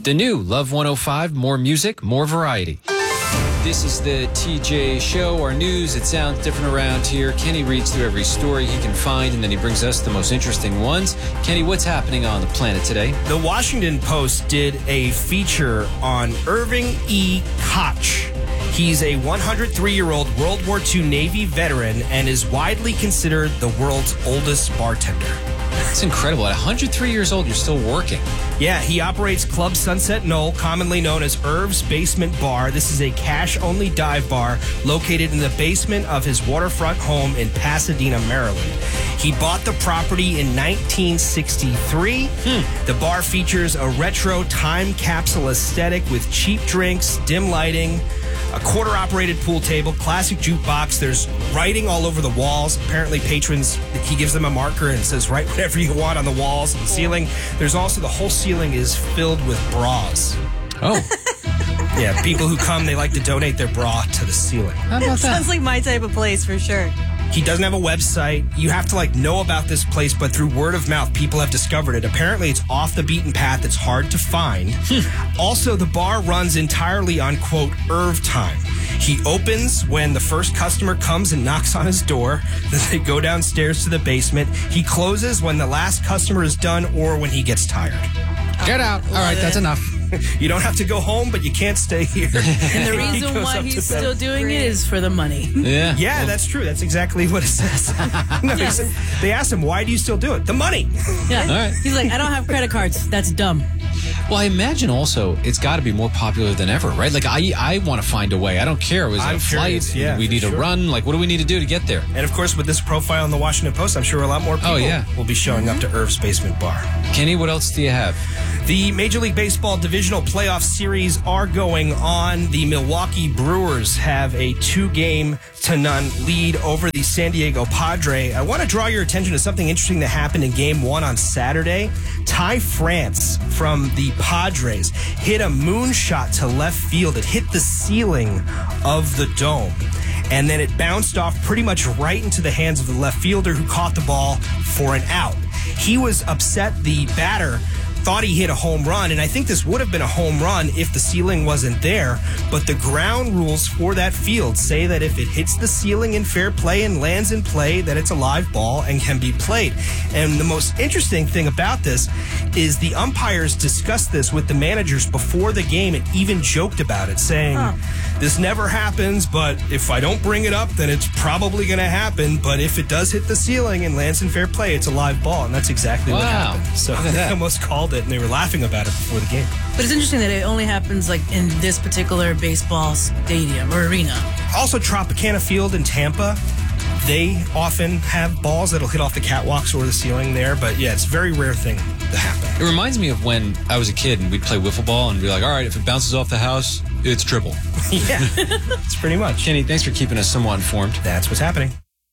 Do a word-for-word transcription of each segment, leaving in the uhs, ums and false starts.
The new Love one oh five, more music, more variety. This is the T J Show, our news. It sounds different around here. Kenny reads through every story he can find, and then he brings us the most interesting ones. Kenny, what's happening on the planet today? The Washington Post did a feature on Irving E. Koch. He's a one hundred three-year-old World War Two Navy veteran and is widely considered the world's oldest bartender. It's incredible. At one hundred three years old, you're still working. Yeah, he operates Club Sunset Knoll, commonly known as Irv's Basement Bar. This is a cash-only dive bar located in the basement of his waterfront home in Pasadena, Maryland. He bought the property in nineteen sixty-three. Hmm. The bar features a retro time capsule aesthetic with cheap drinks, dim lighting, a quarter-operated pool table, classic jukebox. There's writing all over the walls. Apparently, patrons, he gives them a marker and says, write whatever you want on the walls and the ceiling. There's also, the whole ceiling is filled with bras. Oh. Yeah, people who come, they like to donate their bra to the ceiling. How about that? Sounds like my type of place for sure. He doesn't have a website. You have to like know about this place, but through word of mouth, people have discovered it. Apparently, it's off the beaten path. It's hard to find. Also, the bar runs entirely on, quote, Irv time. He opens when the first customer comes and knocks on his door. Then they go downstairs to the basement. He closes when the last customer is done or when he gets tired. Get out. All right, that's enough. You don't have to go home, but you can't stay here. And the He reason goes why up to he's bed. still doing it is for the money. Yeah. Yeah, that's true. That's exactly what it says. No, he said- they asked him, why do you still do it? The money. Yeah. All right. He's like, I don't have credit cards. That's dumb. Well, I imagine also it's got to be more popular than ever, right? Like, I I want to find a way. I don't care. Is it I'm a flight? curious, yeah, we for need sure. a run? Like, what do we need to do to get there? And of course, with this profile in the Washington Post, I'm sure a lot more people Oh, yeah. will be showing up to Irv's Basement Bar. Kenny, what else do you have? The Major League Baseball divisional playoff series are going on. The Milwaukee Brewers have a two-game to none lead over the San Diego Padre. I want to draw your attention to something interesting that happened in game one on Saturday. Ty France from the Padres hit a moonshot to left field. It hit the ceiling of the dome. And then it bounced off pretty much right into the hands of the left fielder who caught the ball for an out. He was upset. The batter thought he hit a home run, and I think this would have been a home run if the ceiling wasn't there, but the ground rules for that field say that if it hits the ceiling in fair play and lands in play, that it's a live ball and can be played. And the most interesting thing about this is the umpires discussed this with the managers before the game and even joked about it, saying, huh. This never happens, but if I don't bring it up, then it's probably going to happen, but if it does hit the ceiling and lands in fair play, it's a live ball, and that's exactly Wow. what happened. So Look at they that. almost called it, and they were laughing about it before the game. But it's interesting that it only happens like in this particular baseball stadium or arena. Also, Tropicana Field in Tampa, they often have balls that'll hit off the catwalks or the ceiling there, but yeah, it's a very rare thing to happen. It reminds me of when I was a kid and we'd play wiffle ball and be like, all right, if it bounces off the house, it's triple. Yeah, it's pretty much. Kenny, thanks for keeping us somewhat informed. That's what's happening.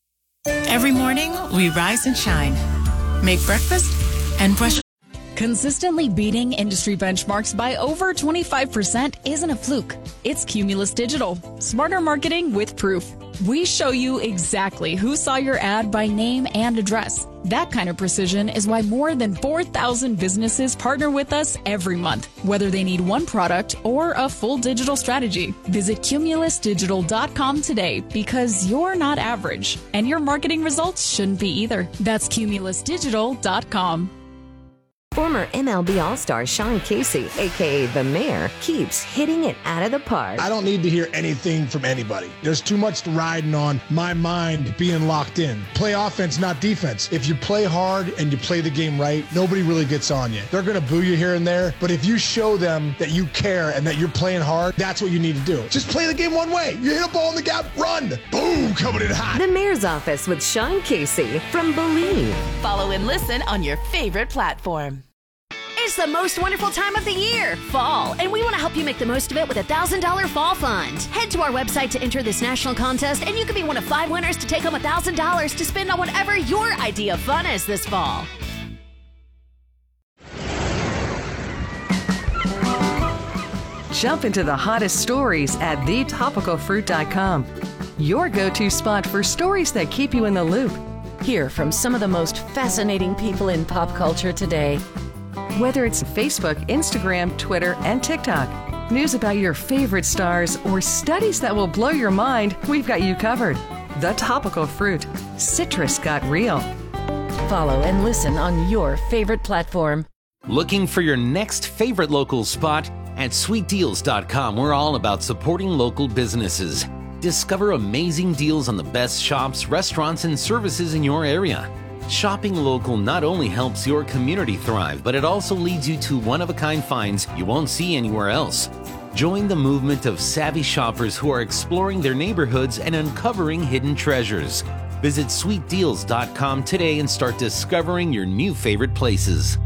Every morning, we rise and shine, make breakfast, and brush. Consistently beating industry benchmarks by over twenty-five percent isn't a fluke. It's Cumulus Digital. Smarter marketing with proof. We show you exactly who saw your ad by name and address. That kind of precision is why more than four thousand businesses partner with us every month, whether they need one product or a full digital strategy. Visit cumulus digital dot com today because you're not average, and your marketing results shouldn't be either. That's cumulus digital dot com. Former M L B All-Star Sean Casey, a k a. The Mayor, keeps hitting it out of the park. I don't need to hear anything from anybody. There's too much riding on my mind being locked in. Play offense, not defense. If you play hard and you play the game right, nobody really gets on you. They're going to boo you here and there, but if you show them that you care and that you're playing hard, that's what you need to do. Just play the game one way. You hit a ball in the gap, run. Boom, coming in hot. The Mayor's Office with Sean Casey from Believe. Follow and listen on your favorite platform. It's the most wonderful time of the year, fall, and we want to help you make the most of it with a one thousand dollars Fall Fund. Head to our website to enter this national contest, and you could be one of five winners to take home one thousand dollars to spend on whatever your idea of fun is this fall. Jump into the hottest stories at the topical fruit dot com. Your go-to spot for stories that keep you in the loop. Hear from some of the most fascinating people in pop culture today. Whether it's Facebook, Instagram, Twitter, and TikTok, news about your favorite stars, or studies that will blow your mind, we've got you covered. The Topical Fruit. Citrus got real. Follow and listen on your favorite platform. Looking for your next favorite local spot? At sweet deals dot com, we're all about supporting local businesses. Discover amazing deals on the best shops, restaurants, and services in your area. Shopping local not only helps your community thrive, but it also leads you to one-of-a-kind finds you won't see anywhere else. Join the movement of savvy shoppers who are exploring their neighborhoods and uncovering hidden treasures. Visit sweet deals dot com today and start discovering your new favorite places.